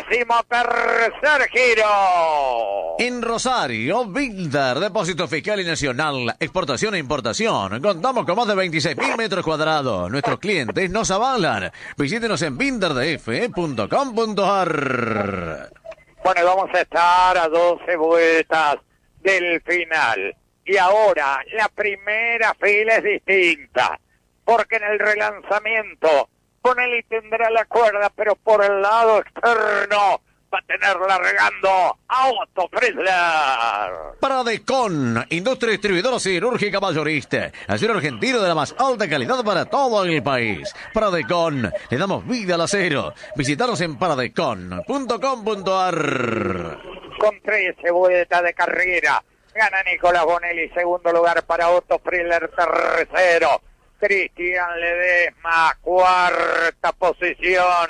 13º giro. En Rosario, Binder, Depósito Fiscal y Nacional, Exportación e Importación. Contamos con más de 26.000 metros cuadrados. Nuestros clientes nos avalan. Visítenos en binderdf.com.ar. Bueno, vamos a estar a 12 vueltas del final. Y ahora, la primera fila es distinta, porque en el relanzamiento, Bonelli tendrá la cuerda, pero por el lado externo va a tener largando a Otto Frizzler. Pradecon, industria distribuidora siderúrgica mayorista. Acero argentino de la más alta calidad para todo el país. Pradecon, le damos vida al acero. Visítanos en pradecon.com.ar. Con 13 vueltas de carrera, gana Nicolás Bonelli, segundo lugar para Otto Frizzler, tercero. Cristian Ledesma, cuarta posición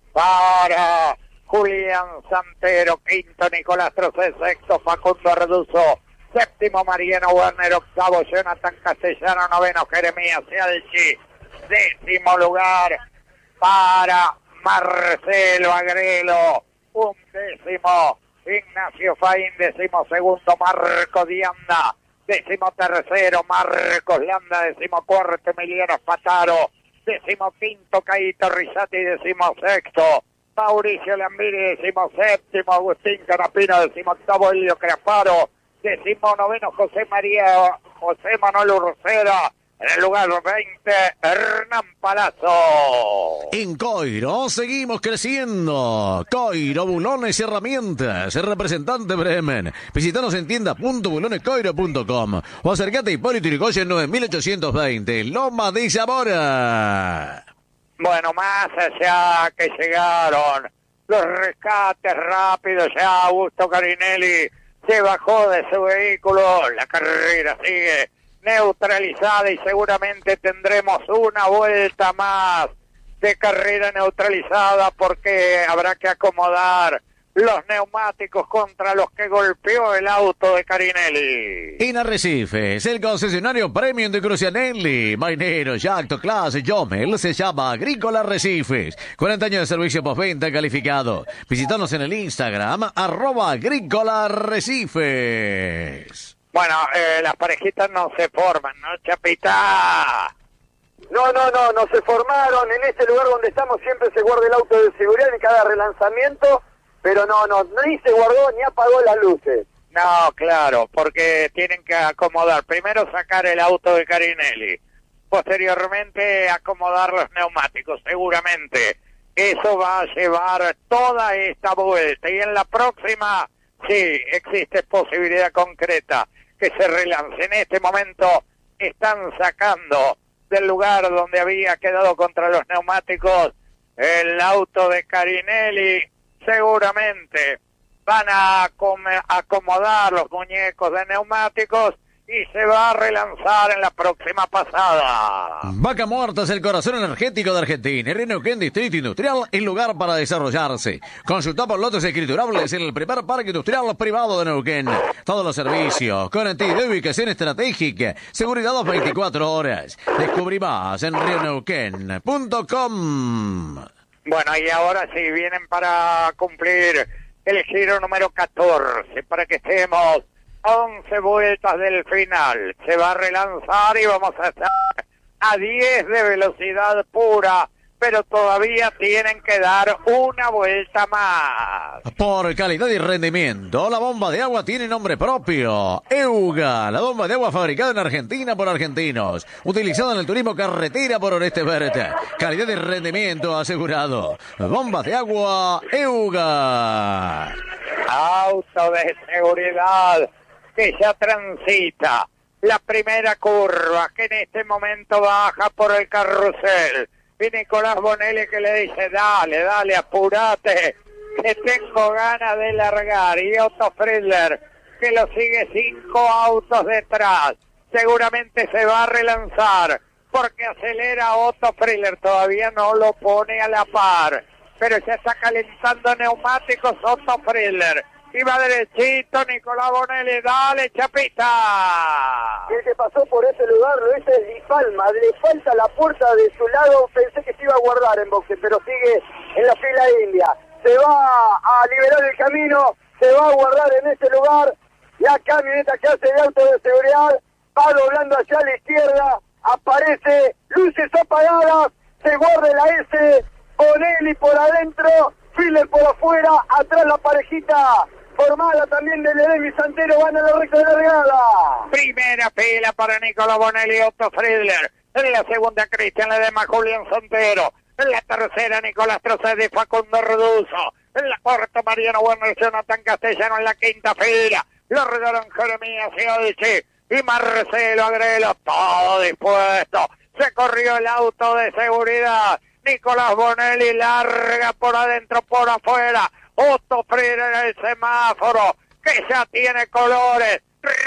para Julián Santero, quinto Nicolás Trocé, sexto Facundo Arduzo, séptimo Mariano Werner, octavo Jonathan Castellano, noveno Jeremías Cialchi, décimo lugar para Marcelo Agrelo, undécimo Ignacio Faín, décimo segundo Marco Dianda, décimo tercero Marcos Landa, décimo cuarto Emiliano Spataro, décimo quinto Caíto Risati, décimo sexto Mauricio Lambiri, décimo séptimo Agustín Canapino, décimo octavo Elio Craparo, décimo noveno José Manuel Urcera, en el lugar 20 Hernán Palazzo. En Coiro seguimos creciendo. Coiro, bulones y herramientas. El representante Bremen. Visítanos en tienda.bulonescoiro.com o acercate a Hipólito Yrigoyen 9820, Loma de Zamora. Bueno, más allá que llegaron los rescates rápidos, ya Augusto Carinelli se bajó de su vehículo, la carrera sigue neutralizada y seguramente tendremos una vuelta más de carrera neutralizada porque habrá que acomodar los neumáticos contra los que golpeó el auto de Carinelli. En Arrecifes, el concesionario Premium de Crucianelli, Mainero, Jacto, Clase, Jomel, se llama Agrícola Arrecifes. 40 años de servicio postventa calificado. Visítanos en el Instagram, @Agrícola Arrecifes. Bueno, las parejitas no se forman, ¿no, Chapita? No se formaron. En este lugar donde estamos siempre se guarda el auto de seguridad en cada relanzamiento, pero no, ni se guardó ni apagó las luces. No, claro, porque tienen que acomodar. Primero sacar el auto de Carinelli, posteriormente acomodar los neumáticos, seguramente. Eso va a llevar toda esta vuelta. Y en la próxima, sí, existe posibilidad concreta que se relance. En este momento están sacando del lugar donde había quedado contra los neumáticos el auto de Carinelli. Seguramente van a acomodar los muñecos de neumáticos y se va a relanzar en la próxima pasada. Vaca Muerta es el corazón energético de Argentina. Neuquén Distrito Industrial, el lugar para desarrollarse. Consulta por lotes escriturables en el primer parque industrial privado de Neuquén. Todos los servicios, conectividad y ubicación estratégica, seguridad 24 horas. Descubrí más en rioneuquén.com. Bueno, y ahora sí, vienen para cumplir el giro número 14, para que estemos 11 vueltas del final. Se va a relanzar y vamos a estar a 10 de velocidad pura, pero todavía tienen que dar una vuelta más. Por calidad y rendimiento, la bomba de agua tiene nombre propio. EUGA, la bomba de agua fabricada en Argentina por argentinos, utilizada en el turismo carretera por Oreste Verde. Calidad y rendimiento asegurado. Bombas de agua EUGA. Auto de seguridad que ya transita la primera curva, que en este momento baja por el carrusel. Y Nicolás Bonelli que le dice, dale, apurate, que tengo ganas de largar. Y Otto Frizzler que lo sigue 5 autos detrás. Seguramente se va a relanzar porque acelera Otto Frizzler, todavía no lo pone a la par, pero ya está calentando neumáticos Otto Frizzler. Y va derechito Nicolás Bonelli, dale Chapita. El que pasó por ese lugar lo hizo es Di Palma, le falta la puerta de su lado, pensé que se iba a guardar en boxe, pero sigue en la fila india. se va a liberar el camino, se va a guardar en ese lugar. La camioneta que hace de auto de seguridad va doblando hacia la izquierda, aparece, luces apagadas, se guarda la S, Bonelli por adentro, Friedler por afuera, atrás la parejita formada también de Ledesma y Santero, van a la recta de la regada. Primera fila para Nicolás Bonelli y Otto Friedler. En la segunda, Cristian Ledesma, Julián Santero. En la tercera, Nicolás Trocedi y Facundo Reduzo. En la cuarta, Mariano Werner, Jonathan Castellano. En la quinta fila, lo rodearon Jeremías Giolchi y Marcelo Agrelo. Todo dispuesto. Se corrió el auto de seguridad. Nicolás Bonelli larga por adentro, por afuera. Otto Friedler en el semáforo, que ya tiene colores.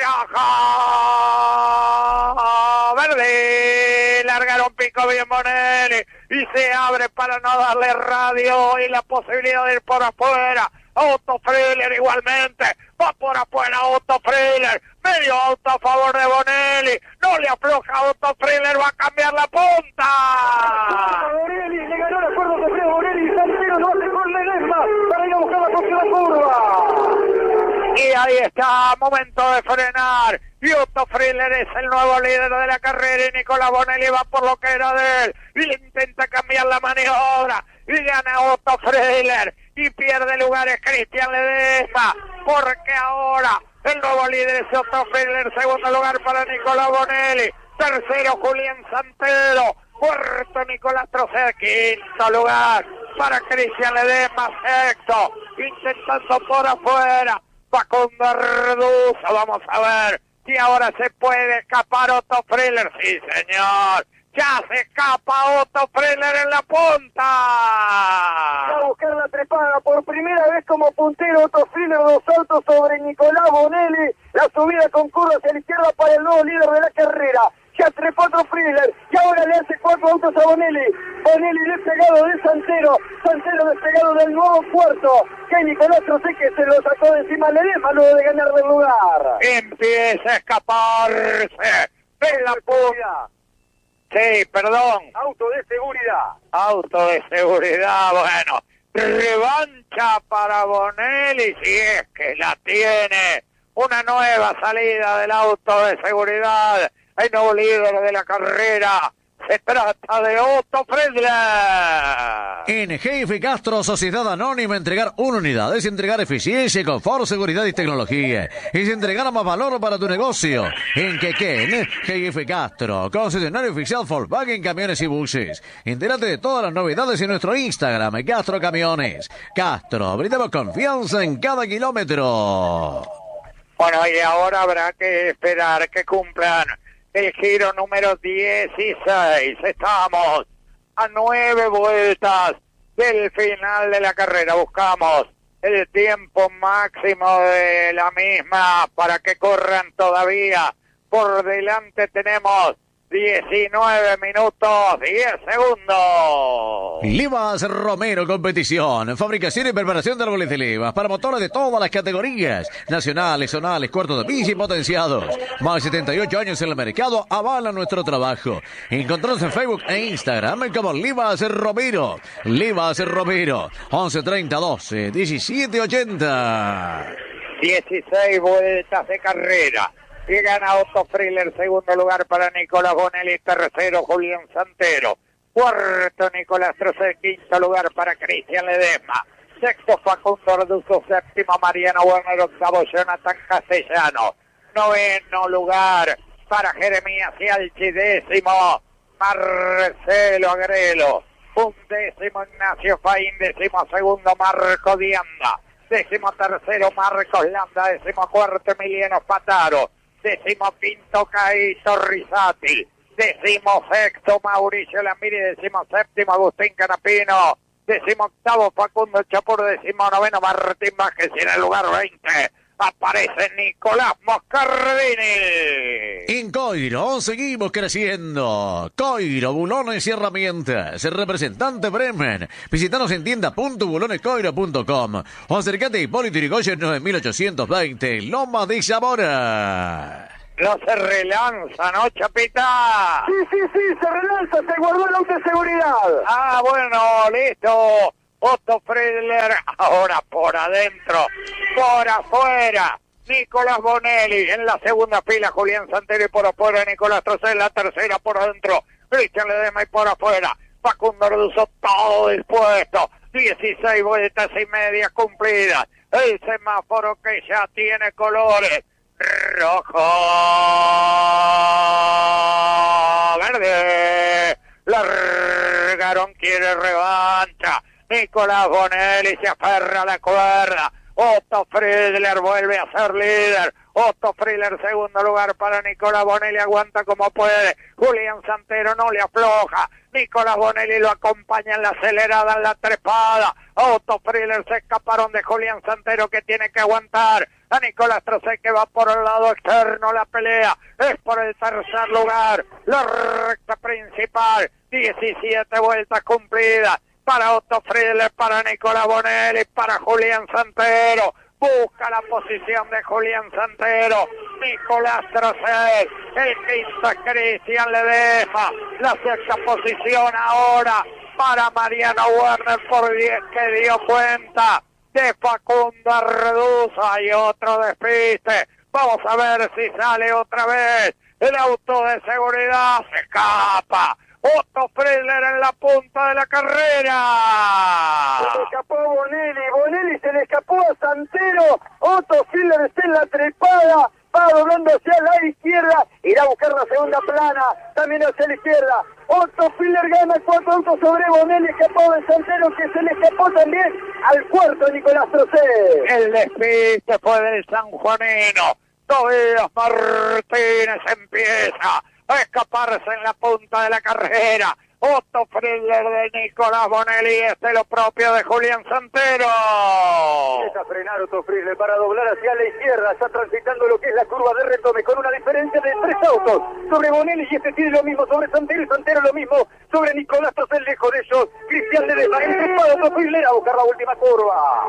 Roja, verde, largaron pico bien Bonelli y se abre para no darle radio y la posibilidad de ir por afuera. Otto Friedler igualmente, va por afuera Otto Friedler, medio auto a favor de Bonelli, no le afloja Otto Friedler, va a cambiar la punta. Bonelli, le ganó el acuerdo de Fredo Bonelli y Santero lo hace con Ledesma para ir a buscar la próxima curva. Y ahí está, momento de frenar. Y Otto Friedler es el nuevo líder de la carrera y Nicolás Bonelli va por lo que era de él. Y intenta cambiar la maniobra. Y gana Otto Friedler. Y pierde lugares Cristian Ledesma. Porque ahora el nuevo líder es Otto Friedler. Segundo lugar para Nicolás Bonelli. Tercero Julián Santero. Cuarto Nicolás Trocedi. Quinto lugar para Cristian Ledesma. Sexto. Intentando por afuera Facundo Reduzo. Vamos a ver si ahora se puede escapar Otto Friedler. Sí, señor. Ya se escapa Otto Friedler en la punta. Va a buscar la trepada por primera vez como puntero Otto Friedler, dos autos sobre Nicolás Bonelli. La subida con curva hacia la izquierda para el nuevo líder de la carrera. Ya trepó Otto Friedler y ahora le hace 4 autos a Bonelli. Bonelli despegado de Santero. Santero despegado del nuevo cuarto. Que Nicolás Trocedi que se lo sacó de encima Ledesma luego de ganar del lugar. Empieza a escaparse en la punta. Sí, perdón. Auto de seguridad. Auto de seguridad, bueno. Revancha para Bonelli si es que la tiene. Una nueva salida del auto de seguridad. El nuevo líder de la carrera. Se trata de Otto Friedler. En GF Castro, Sociedad Anónima, entregar una unidad es entregar eficiencia, confort, seguridad y tecnología. Es entregar más valor para tu negocio. En Quequén, GF Castro, concesionario oficial Volkswagen Camiones y Buses. Entérate de todas las novedades en nuestro Instagram, Castro Camiones. Castro, brindamos confianza en cada kilómetro. Bueno, y ahora habrá que esperar que cumplan el giro número 16. Estamos a 9 vueltas del final de la carrera. Buscamos el tiempo máximo de la misma para que corran todavía. Por delante tenemos 19 minutos, 10 segundos. Livas Romero Competición, fabricación y preparación de árboles de levas para motores de todas las categorías, nacionales, zonales, cuartos de bici y potenciados. Más de 78 años en el mercado avalan nuestro trabajo. Encontranos en Facebook e Instagram como Livas Romero. Livas Romero, 1130 12 17 80. 16 vueltas de carrera. Y gana Otto Friedler, segundo lugar para Nicolás Bonelli, tercero Julián Santero, cuarto Nicolás Trocedi, quinto lugar para Cristian Ledesma, sexto Facundo Reduzo, séptimo Mariano Werner, octavo Jonathan Castellano, noveno lugar para Jeremías Giolchi, décimo Marcelo Agrelo, undécimo Ignacio Faín, décimo segundo Marco Dianda, décimo tercero Marcos Landa, décimo cuarto Emiliano Pataro, décimo quinto Caíto Rizzati, décimo sexto Mauricio Lamiri, décimo séptimo Agustín Canapino, décimo octavo Facundo Chapur, décimo noveno Martín Vázquez y en el lugar 20 aparece Nicolás Moscardini. En Coiro seguimos creciendo. Coiro, bulones y herramientas. Representante Bremen. Visítanos en tienda.bulonescoiro.com o acercate a Hipólito Yrigoyen 9820, Loma de Zamora. No se relanza, ¿no, Chapita? Sí, se relanza, se guardó el auto de seguridad. Ah, bueno, listo. Otto Friedler, ahora por adentro, por afuera. Nicolás Bonelli en la segunda fila, Julián Santero y por afuera Nicolás Trocel, la tercera por adentro, Cristian Ledesma y por afuera, Facundo Reduzo, todo dispuesto, 16 vueltas y media cumplidas, el semáforo que ya tiene colores, rojo, verde, largaron, quiere revancha, Nicolás Bonelli se aferra a la cuerda, Otto Friedler vuelve a ser líder. Otto Friedler, segundo lugar para Nicolás Bonelli, aguanta como puede. Julián Santero no le afloja. Nicolás Bonelli lo acompaña en la acelerada, en la trepada. Otto Friedler se escaparon de Julián Santero, que tiene que aguantar. A Nicolás Trocel, que va por el lado externo, la pelea es por el tercer lugar. La recta principal, 17 vueltas cumplidas. Para Otto Friedler, para Nicolás Bonelli, para Julián Santero. Busca la posición de Julián Santero. Nicolás Trocel, el quinto es Cristian Ledesma. La sexta posición ahora para Mariano Werner por 10, que dio cuenta de Facundo Reduzo. Hay otro despiste. Vamos a ver si sale otra vez. El auto de seguridad se escapa. Otto Friedler en la punta de la carrera. Se le escapó Bonelli se le escapó a Santero. Otto Friedler está en la trepada, va doblando hacia la izquierda, irá a buscar la segunda plana, también hacia la izquierda. Otto Friedler gana 4 autos sobre Bonelli, escapado de Santero, que se le escapó también al cuarto Nicolás Trocel. El despiste fue del sanjuanino. Tobías Martínez empieza a escaparse en la punta de la carrera. Otto Friedler de Nicolás Bonelli, lo propio de Julián Santero. Empieza a frenar Otto Friedler para doblar hacia la izquierda, está transitando lo que es la curva de retome con una diferencia de 3 autos sobre Bonelli, y tiene lo mismo sobre Santero, y Santero lo mismo sobre Nicolás Trocel. Lejos de ellos, Cristian Ledesma, empujado Otto Friedler a buscar la última curva.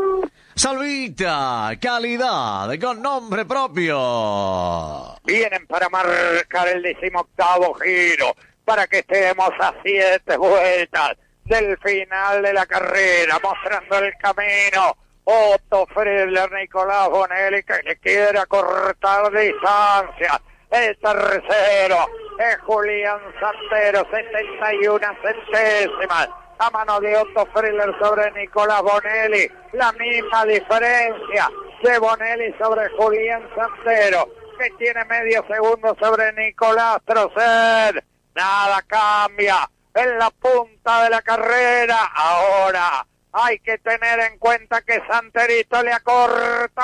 Salvita, calidad con nombre propio. Vienen para marcar el 18º giro, para que estemos a 7 vueltas del final de la carrera, mostrando el camino. Otto Friedler, Nicolás Bonelli, que le quiere cortar distancia. El tercero es Julián Santero, 71 centésimas. A mano de Otto Friedler sobre Nicolás Bonelli, la misma diferencia de Bonelli sobre Julián Santero, que tiene medio segundo sobre Nicolás Trocel. Nada cambia en la punta de la carrera. Ahora hay que tener en cuenta que Santerito le acorta a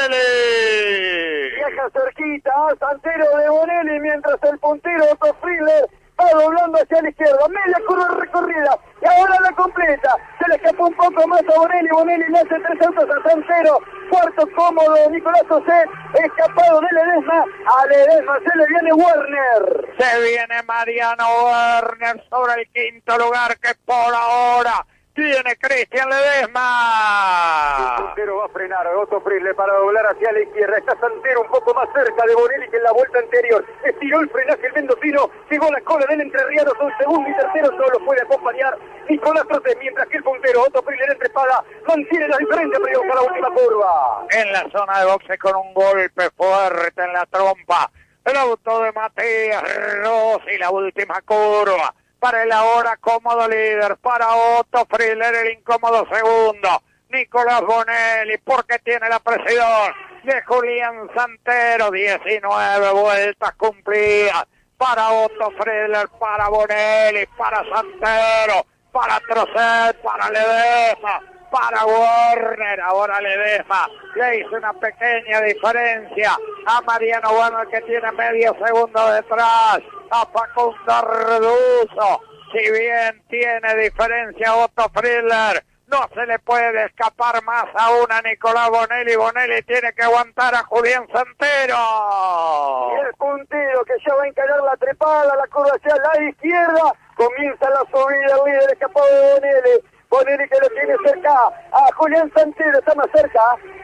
Bonelli. Viaja cerquita a Santero de Bonelli, mientras el puntero Otto Friedler va doblando hacia la izquierda, media curva recorrida, y ahora la completa. Se le escapó un poco más a Bonelli. Bonelli le hace 3 autos a Santero. Cuarto cómodo Nicolás Trocel, escapado de Ledesma. A Ledesma se le viene Werner. Se viene Mariano Werner sobre el quinto lugar, que por ahora tiene Cristian Ledesma. El puntero va a frenar a Otto Friedler para doblar hacia la izquierda. Está Santero un poco más cerca de Bonelli que en la vuelta anterior. Estiró el frenaje el mendocino, llegó la cola del entrerriano, son segundo y tercero, solo puede acompañar Nicolás Trocel, mientras que el puntero Otto Friedler entre espada mantiene la diferencia para buscar la última curva. En la zona de boxe, con un golpe fuerte en la trompa, el auto de Matías Rossi, la última curva. Para el ahora cómodo líder, para Otto Friedler el incómodo segundo, Nicolás Bonelli, porque tiene la presión de Julián Santero. 19 vueltas cumplidas para Otto Friedler, para Bonelli, para Santero, para Trocel, para Ledesma, para Werner. Ahora Ledesma le hizo una pequeña diferencia a Mariano Werner, que tiene medio segundo detrás, a Facundo Reduzo. Si bien tiene diferencia Otto Friedler, no se le puede escapar más aún a Nicolás Bonelli. Bonelli tiene que aguantar a Julián Santero. Y el puntero, que ya va a encarar la trepada, la curva hacia la izquierda, comienza la subida, el líder escapado de Bonelli. Bonelli, que lo tiene cerca a Julián Santero, está más cerca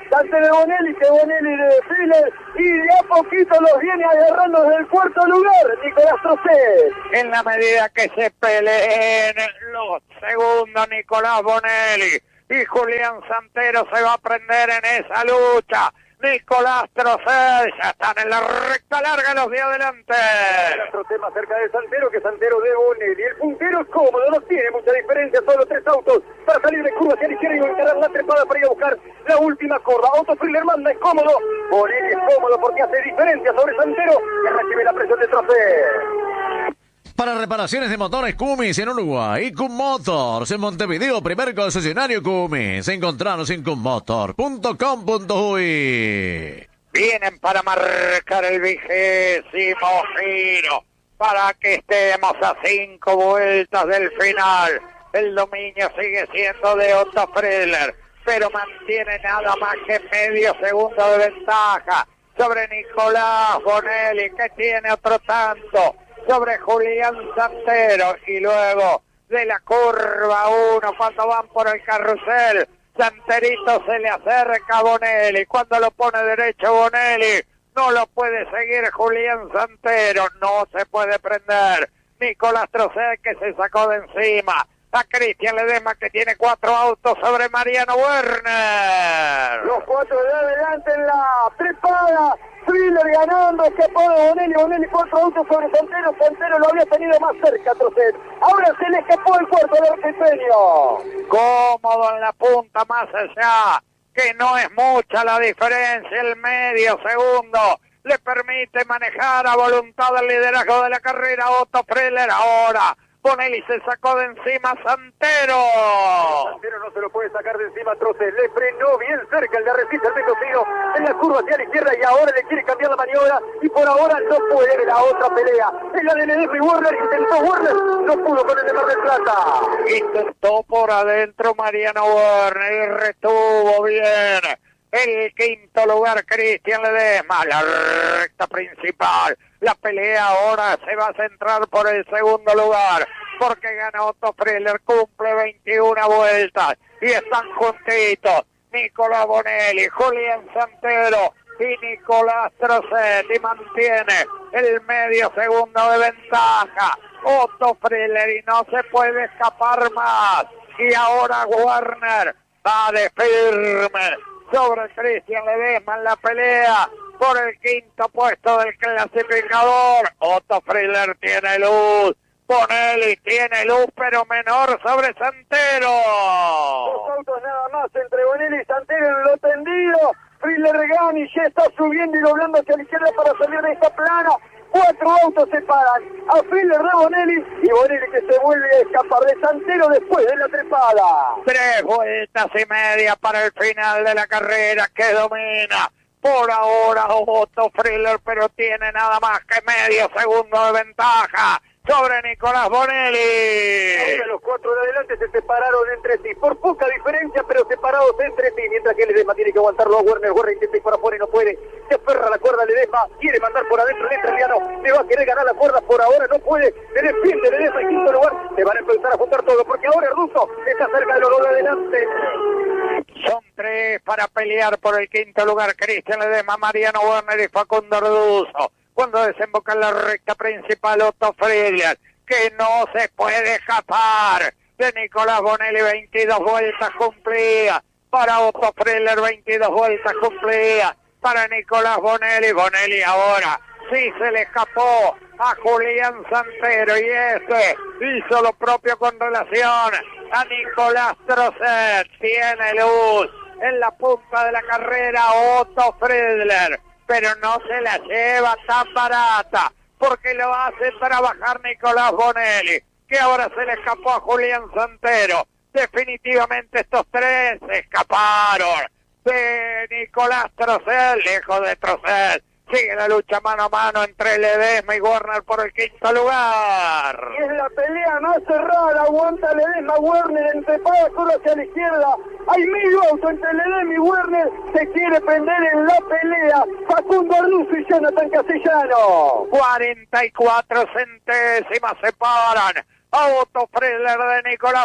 Santero de Bonelli, que Bonelli de Friler, y de a poquito los viene agarrando desde el cuarto lugar, Nicolás Trocet. En la medida que se peleen los segundos, Nicolás Bonelli y Julián Santero se va a prender en esa lucha. Nicolás Trocet ya están en la recta larga los de adelante. Trocet más cerca de Santero que Santero de Bonelli. El puntero es cómodo, no tiene mucha diferencia, solo 3 autos para salir de curva hacia la izquierda y encarar la trepada para ir a buscar la última curva. Otto Friler manda, es cómodo. Bonelli es cómodo porque hace diferencia sobre Santero que recibe la presión de Trocet. Para reparaciones de motores Cummins en Uruguay, Cum Motors en Montevideo, primer concesionario Cummins. Encontranos en cummotor.com.uy. Vienen para marcar el 20º giro, para que estemos a 5 vueltas del final. El dominio sigue siendo de Otto Friler, pero mantiene nada más que medio segundo de ventaja sobre Nicolás Bonelli, que tiene otro tanto sobre Julián Santero. Y luego de la curva 1, cuando van por el carrusel, Santerito se le acerca a Bonelli. Cuando lo pone derecho Bonelli, no lo puede seguir Julián Santero, no se puede prender. Nicolás Trocet, que se sacó de encima a Cristian Ledesma, que tiene 4 autos sobre Mariano Werner. Los 4 de adelante en la trepada. Friler ganando, escapó de Bonelli. Bonelli 4 autos sobre Santero. Santero lo había tenido más cerca, Trocet. Ahora se le escapó el cuarto del argentino. Cómodo en la punta, más allá, que no es mucha la diferencia. El medio segundo le permite manejar a voluntad el liderazgo de la carrera Otto Friler. Ahora Bonelli se sacó de encima a Santero. Santero no se lo puede sacar de encima a Trocet. Le frenó bien cerca el de Arrecife, el mendocino, en la curva hacia la izquierda, y ahora le quiere cambiar la maniobra y por ahora no puede. La otra pelea es la de Ledesma y Werner. Intentó Werner, no pudo con el de Mar del Plata. Intentó por adentro Mariano Werner y retuvo bien el 5º lugar Cristian Ledesma. La recta principal, la pelea ahora se va a centrar por el 2º lugar, porque gana Otto Friler, cumple 21 vueltas y están juntitos Nicolás Bonelli, Julián Santero y Nicolás Trocet, y mantiene el medio segundo de ventaja Otto Friler, y no se puede escapar más. Y ahora Werner va de firme sobre Cristian Ledesma en la pelea por el 5º puesto del clasificador. Otto Friler tiene luz, Bonelli tiene luz, pero menor sobre Santero. 2 autos nada más entre Bonelli y Santero en lo tendido. Friler gana y ya está subiendo y doblando hacia la izquierda para salir de esta plana. 4 autos separan a Friler de Bonelli, y Bonelli que se vuelve a escapar de Santero después de la trepada. 3 vueltas y media para el final de la carrera, que domina por ahora Otto Friler, pero tiene nada más que medio segundo de ventaja sobre Nicolás Bonelli. Ahora los 4 de adelante se separaron entre sí, por poca diferencia, pero separados entre sí, mientras que Ledesma tiene que aguantarlo a Werner. Werner intenta ir por afuera y no puede, se aferra a la cuerda Ledesma, quiere mandar por adentro el italiano, le va a querer ganar la cuerda, por ahora no puede, se defiende Ledesma en 5º lugar, se van a empezar a juntar todo, porque ahora el ruso está cerca de los 2 de adelante. Son 3 para pelear por el 5º lugar, Cristian Ledesma, Mariano Werner y Facundo Reduzo. Cuando desemboca en la recta principal Otto Friler, que no se puede escapar de Nicolás Bonelli. 22 vueltas cumplidas para Otto Friler, 22 vueltas cumplidas para Nicolás Bonelli. Bonelli ahora sí se le escapó a Julián Santero, y este hizo lo propio con relación a Nicolás Trocet. Tiene luz en la punta de la carrera Otto Friler, pero no se la lleva tan barata, porque lo hace trabajar Nicolás Bonelli, que ahora se le escapó a Julián Santero. Definitivamente estos 3 se escaparon de Nicolás Trocet, lejos de Trocet. Sigue la lucha mano a mano entre Ledesma y Werner por el 5º lugar. Y es la pelea más cerrada, aguanta Ledesma, Werner entrepada, corre hacia la izquierda. Hay medio auto entre Ledesma y Werner, se quiere prender en la pelea Facundo Arduzo y Jonathan Castellano. 44 centésimas separan a Otto Friedler de Nicolás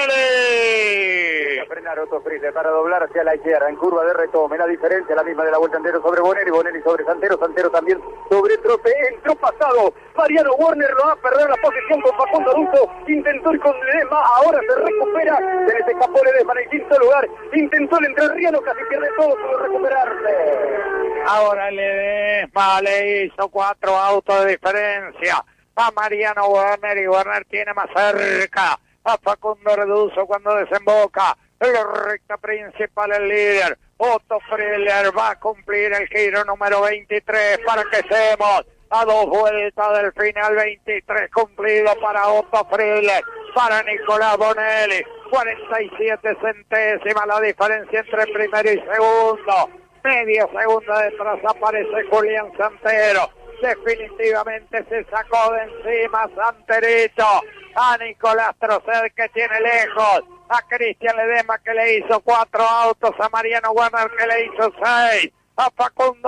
Bonelli. A frenar Otto Friedler para doblar hacia la izquierda en curva de retome. La diferencia la misma de la vuelta Santero sobre Bonelli, Bonelli sobre Santero, Santero también sobre Troce. Entró pasado. Mariano Werner lo va a perder la posición con Facundo Adulto. Intentó ir con Ledesma, ahora se recupera. Se les escapó Ledesma en el quinto lugar. Intentó el entrerriano, casi pierde todo, pudo recuperarse. Ahora Ledesma le hizo 4 autos de diferencia a Mariano Werner, y Werner tiene más cerca a Facundo Reduzo cuando desemboca en la recta principal. El líder Otto Friedler va a cumplir el giro número 23 para que seamos a 2 vueltas del final. 23 cumplido para Otto Friedler, para Nicolás Bonelli, 47 centésimas la diferencia entre primero y segundo. Medio segundo detrás aparece Julián Santero. Definitivamente se sacó de encima Santerito a Nicolás Trocet, que tiene lejos a Cristian Ledesma, que le hizo 4 autos, a Mariano Werner, que le hizo 6, a Facundo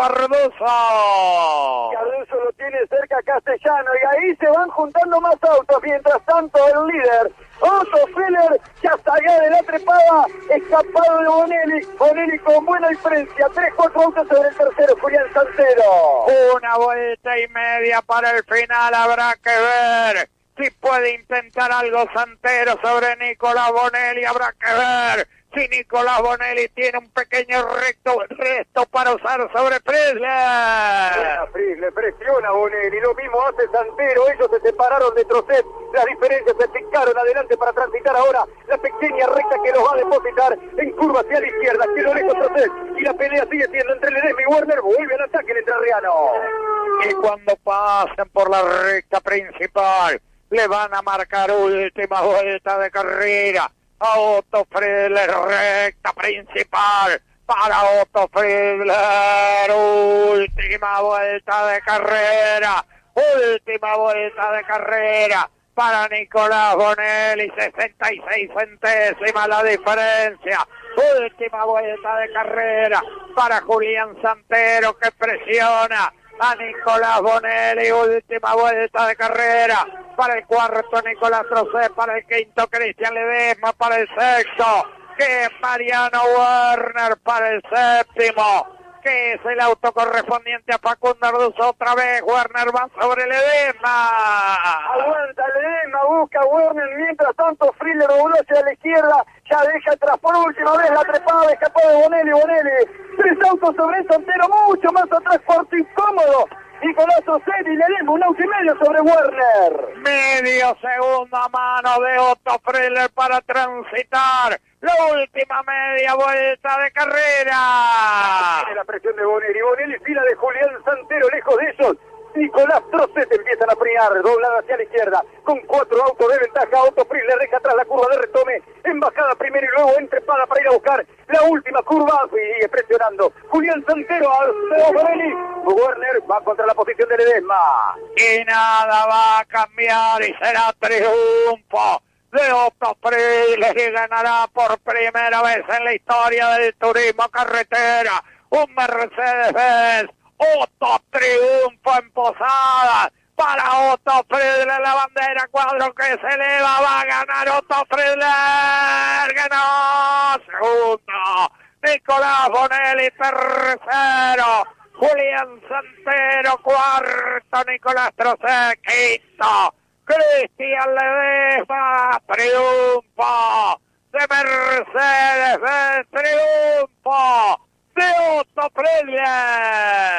Arduzo. Arduzo lo tiene cerca Castellano, y ahí se van juntando más autos. Mientras tanto el líder Otto Friedler ya salió de la trepada, escapado de Bonelli. Bonelli con buena diferencia, 3-4 autos sobre el tercero, Julián Santero. Una vuelta y media para el final, habrá que ver si puede intentar algo Santero sobre Nicolás Bonelli. Habrá que ver si Nicolás Bonelli tiene un pequeño resto para usar sobre Friedler. Friedler presiona a Bonelli, lo mismo hace Santero. Ellos se separaron de Trocet, las diferencias se picaron adelante para transitar ahora la pequeña recta que los va a depositar en curva hacia la izquierda. Quedó lejos Trocet y la pelea sigue siendo entre Ledesma y Werner. Vuelve al ataque el entrerriano. Y cuando pasen por la recta principal, le van a marcar última vuelta de carrera a Otto Friedler. Recta principal para Otto Friedler, última vuelta de carrera, última vuelta de carrera para Nicolás Bonelli, 66 centésimas la diferencia. Última vuelta de carrera para Julián Santero, que presiona a Nicolás Bonelli. Última vuelta de carrera para el cuarto Nicolás Trocet, para el quinto Cristian Ledesma, para el sexto que es Mariano Werner, para el séptimo que es el auto correspondiente a Facundo Arduzo. Otra vez Werner va sobre Ledesma. Aguanta Ledesma, busca Werner. Mientras tanto Friedler dobló hacia la izquierda, ya deja atrás por última vez la trepada, escapó de Bonelli. 3 autos sobre Santero, mucho más atrás, fuerte, incómodo. Nicolás Trocet y Ledesma, 1 auto y medio sobre Werner. Medio segundo a mano de Otto Friedler para transitar la última media vuelta de carrera. Tiene la presión de Bonelli. Bonelli, fila de Julián Santero, lejos de ellos. Nicolás Trocet empiezan a frenar, doblada hacia la izquierda, con 4 autos de ventaja. Otto Friedler deja atrás la curva de retome, embajada primero y luego entrepada para ir a buscar la última curva, y sigue presionando Julián Santero a Bonelli. Werner va contra la posición de Ledesma. Y nada va a cambiar, y será triunfo de Otto Friedler, y ganará por primera vez en la historia del turismo carretera un Mercedes-Benz. Otto, triunfo en Posadas para Otto Friedler. La bandera cuadro que se eleva, va a ganar Otto Friedler. Ganó segundo Nicolás Bonelli, tercero Julián Santero, cuarto Nicolás Trocet, quinto Cristian Ledesma. Triunfo de Mercedes-Benz, triunfo de Otto Friedler.